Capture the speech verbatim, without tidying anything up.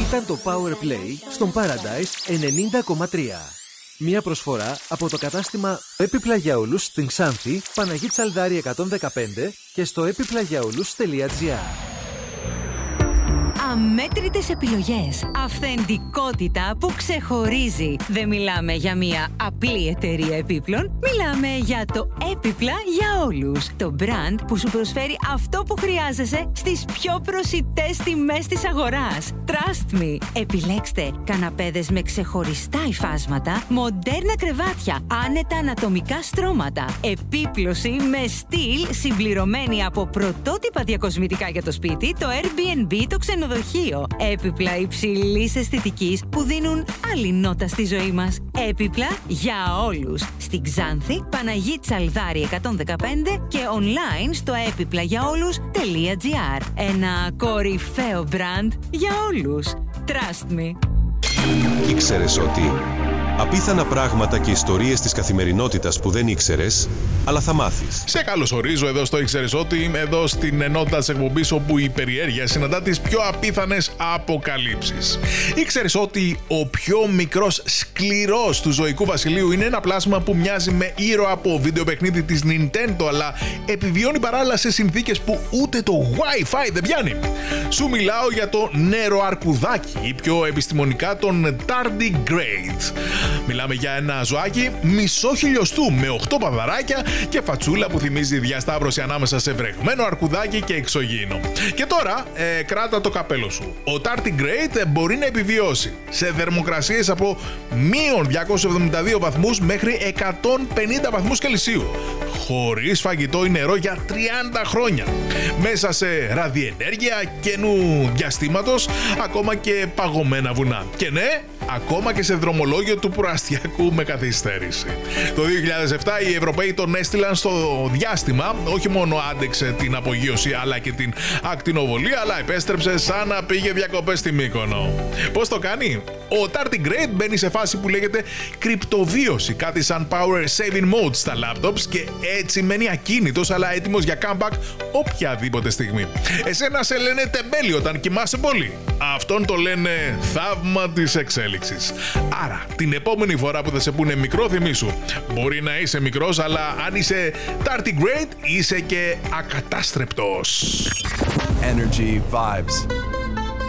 Ήταν το Power Play στον Paradise ενενήντα κόμμα τρία. Μια προσφορά από το κατάστημα Έπιπλα για όλους στην Ξάνθη, Παναγή Τσαλδάρη εκατόν δεκαπέντε και στο έπιπλα για όλους τελεία τζι άρ. Αμέτρητες επιλογές. Αυθεντικότητα που ξεχωρίζει. Δεν μιλάμε για μια απλή εταιρεία επίπλων. Μιλάμε για το Έπιπλα για όλους. Το brand που σου προσφέρει αυτό που χρειάζεσαι στις πιο προσιτές τιμές της αγοράς. Trust me. Επιλέξτε καναπέδες με ξεχωριστά υφάσματα, μοντέρνα κρεβάτια, άνετα ανατομικά στρώματα, επίπλωση με στυλ συμπληρωμένη από πρωτότυπα διακοσμητικά για το σπίτι, το Airbnb, το ξενοδοχείο. Έπιπλα υψηλής αισθητικής που δίνουν άλλη νότα στη ζωή μας. Έπιπλα για όλους. Στην Ξάνθη, Παναγή Τσαλδάρη εκατόν δεκαπέντε και online στο έπιπλα για όλους τελεία τζι άρ. Ένα κορυφαίο brand για όλους. Trust me. Ήξερες ότι απίθανα πράγματα και ιστορίες της καθημερινότητας που δεν ήξερες, αλλά θα μάθεις. Σε καλωσορίζω εδώ στο Ήξερες ότι, εδώ στην ενότητα της εκπομπής όπου η περιέργεια συναντά τις πιο απίθανες αποκαλύψεις. Ήξερες ότι ο πιο μικρός σκληρός του ζωικού βασιλείου είναι ένα πλάσμα που μοιάζει με ήρωα από βίντεο παιχνίδι της Nintendo, αλλά επιβιώνει παράλληλα σε συνθήκες που ούτε το Wi-Fi δεν πιάνει. Σου μιλάω για το νεροαρκουδάκι ή πιο επιστημονικά τον tardigrade. Μιλάμε για ένα ζωάκι μισό χιλιοστού με οκτώ παδαράκια και φατσούλα που θυμίζει διασταύρωση ανάμεσα σε βρεγμένο αρκουδάκι και εξωγήινο. Και τώρα ε, κράτα το καπέλο σου. Ο tardigrade μπορεί να επιβιώσει σε θερμοκρασίες από μείον διακόσιους εβδομήντα δύο βαθμούς μέχρι εκατόν πενήντα βαθμούς Κελσίου, χωρίς φαγητό ή νερό για τριάντα χρόνια, μέσα σε ραδιενέργεια καινού διαστήματος, ακόμα και παγωμένα βουνά. Και ναι, ακόμα και σε δρομολόγιο του προαστιακού με καθυστέρηση. Το δύο χιλιάδες επτά οι Ευρωπαίοι τον έστειλαν στο διάστημα, όχι μόνο άντεξε την απογείωση αλλά και την ακτινοβολία, αλλά επέστρεψε σαν να πήγε διακοπές στη Μύκονο. Πώς το κάνει? Ο tardigrade μπαίνει σε φάση που λέγεται κρυπτοβίωση, κάτι σαν power saving mode στα laptops, και έτσι μένει ακίνητος αλλά έτοιμος για comeback οποιαδήποτε στιγμή. Εσένα σε λένε τεμπέλη όταν κοιμάσαι πολύ. Αυτόν το λένε θαύμα της εξέλιξης. Άρα, την επόμενη φορά που θα σε πούνε μικρό, θυμήσου, μπορεί να είσαι μικρός, αλλά αν είσαι tardigrade, είσαι και ακατάστρεπτος. Energy Vibes.